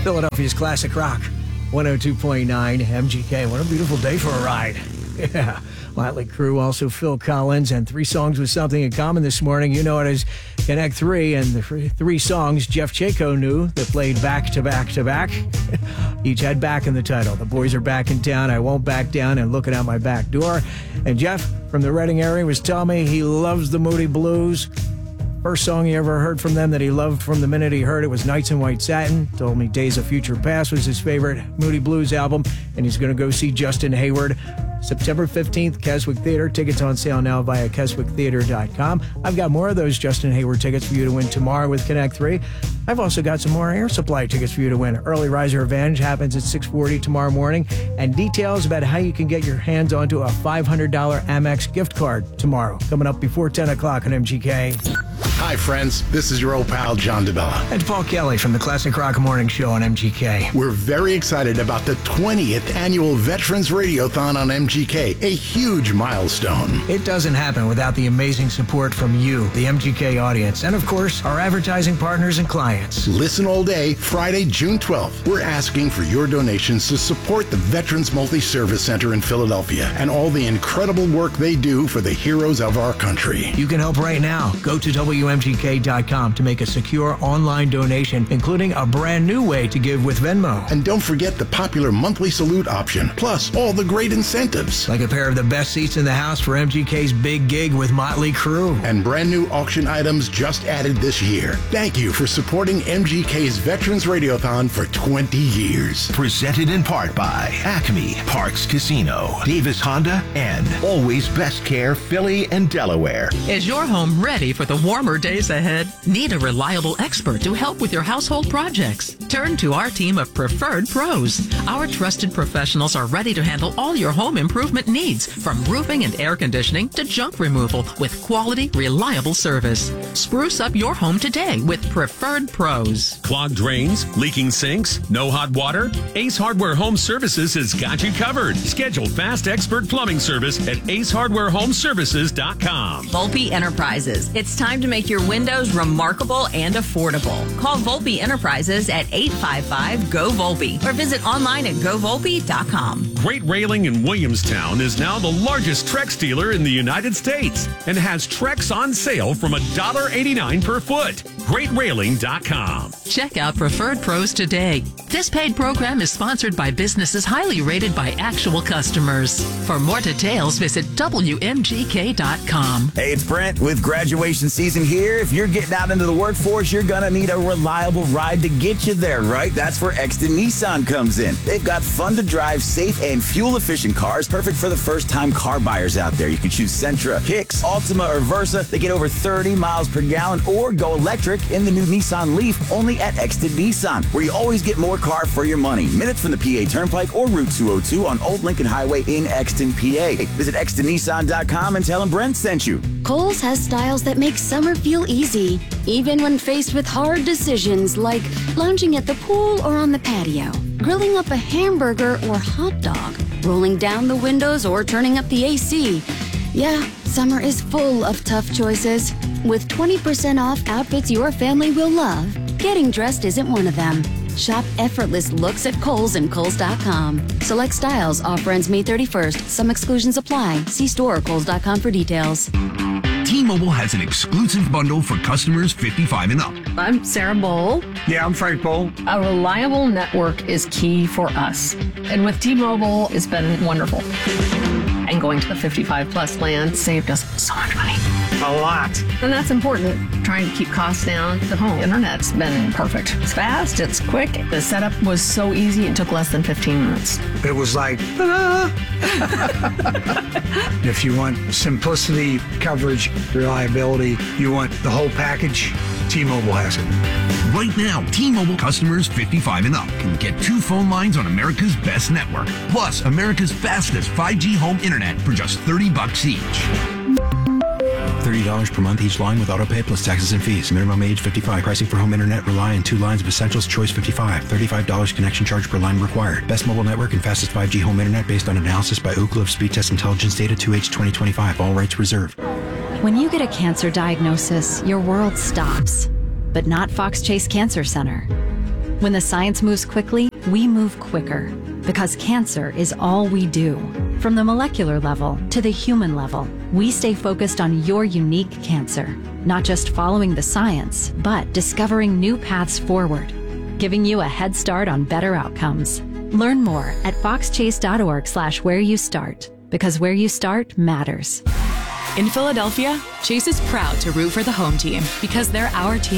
Philadelphia's classic rock. 102.9 MGK. What a beautiful day for a ride. Yeah. Motley Crue, also Phil Collins, and 3 songs with something in common this morning. You know it as Connect 3, and the 3 songs Jeff Chaco knew that played back to back to back. Each had back in the title. The boys are back in town, I won't back down, and looking out my back door. And Jeff from the Reading area was telling me he loves the Moody Blues. First song he ever heard from them that he loved from the minute he heard it was Nights in White Satin. Told me Days of Future Past was his favorite Moody Blues album, and he's going to go see Justin Hayward September 15th, Keswick Theater. Tickets on sale now via KeswickTheater.com. I've got more of those Justin Hayward tickets for you to win tomorrow with Connect 3. I've also got some more Air Supply tickets for you to win. Early Riser Advantage happens at 6:40 tomorrow morning, and details about how you can get your hands onto a $500 Amex gift card tomorrow, coming up before 10 o'clock on MGK. Hi, friends. This is your old pal, John DeBella. And Paul Kelly from the Classic Rock Morning Show on MGK. We're very excited about the 20th annual Veterans Radiothon on MGK, a huge milestone. It doesn't happen without the amazing support from you, the MGK audience, and of course, our advertising partners and clients. Listen all day, Friday, June 12th. We're asking for your donations to support the Veterans Multi-Service Center in Philadelphia and all the incredible work they do for the heroes of our country. You can help right now. Go to WMGK.com to make a secure online donation, including a brand new way to give with Venmo. And don't forget the popular monthly salute option, plus all the great incentives. Like a pair of the best seats in the house for MGK's big gig with Motley Crue. And brand new auction items just added this year. Thank you for supporting MGK's Veterans Radiothon for 20 years. Presented in part by Acme, Parks Casino, Davis Honda, and Always Best Care Philly and Delaware. Is your home ready for the warmer days ahead? Need a reliable expert to help with your household projects? Turn to our team of Preferred Pros. Our trusted professionals are ready to handle all your home improvement needs, from roofing and air conditioning to junk removal, with quality, reliable service. Spruce up your home today with Preferred Pros. Clogged drains, leaking sinks, no hot water? Ace Hardware Home Services has got you covered. Schedule fast expert plumbing service at acehardwarehomeservices.com. Volpe Enterprises. It's time to make your windows remarkable and affordable. Call Volpe Enterprises at 855-GO-VOLPE or visit online at govolpe.com. Great Railing in Williamstown is now the largest Trex dealer in the United States and has Trex on sale from $1.89 per foot. GreatRailing.com. Check out Preferred Pros today. This paid program is sponsored by businesses highly rated by actual customers. For more details, visit WMGK.com. Hey, it's Brent with graduation season here. If you're getting out into the workforce, you're going to need a reliable ride to get you there, right? That's where Exton Nissan comes in. They've got fun-to-drive, safe, and fuel-efficient cars, perfect for the first-time car buyers out there. You can choose Sentra, Kicks, Altima, or Versa. They get over 30 miles per gallon, or go electric in the new Nissan Leaf, only at Exton Nissan, where you always get more car for your money. Minutes from the PA Turnpike or Route 202 on Old Lincoln Highway in Exton, PA. Visit ExtonNissan.com and tell them Brent sent you. Kohl's has styles that make summer feel easy, even when faced with hard decisions like lounging at the pool or on the patio, grilling up a hamburger or hot dog, rolling down the windows or turning up the AC. Yeah, summer is full of tough choices. With 20% off outfits your family will love, getting dressed isn't one of them. Shop effortless looks at Kohl's and Kohl's.com. Select styles. Offer ends May 31st. Some exclusions apply. See store or Kohl's.com for details. T-Mobile has an exclusive bundle for customers 55 and up. I'm Sarah Bowl. Yeah, I'm Frank Bowl. A reliable network is key for us. And with T-Mobile, it's been wonderful. And going to the 55 plus plan saved us so much money. A lot. And that's important. Trying to keep costs down. The home internet's been perfect. It's fast, it's quick. The setup was so easy, it took less than 15 minutes. It was like, If you want simplicity, coverage, reliability, you want the whole package, T-Mobile has it. Right now, T-Mobile customers 55 and up can get 2 phone lines on America's best network, plus America's fastest 5G home internet for just $30 each. $30 per month each line with autopay plus taxes and fees. Minimum age 55. Pricing for home internet rely on 2 lines of Essentials Choice 55. $35 connection charge per line required. Best mobile network and fastest 5G home internet based on analysis by Ookla of Speed Test Intelligence data 2H 2025. All rights reserved. When you get a cancer diagnosis, your world stops. But not Fox Chase Cancer Center. When the science moves quickly, we move quicker, because cancer is all we do. From the molecular level to the human level, we stay focused on your unique cancer, not just following the science, but discovering new paths forward, giving you a head start on better outcomes. Learn more at foxchase.org/where you start, because where you start matters. In Philadelphia, Chase is proud to root for the home team because they're our team.